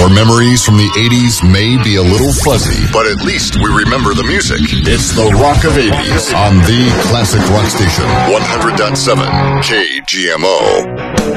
Our memories from the 80s may be a little fuzzy, but at least we remember the music. It's the Rock of 80s on the Classic Rock Station, 100.7 KGMO.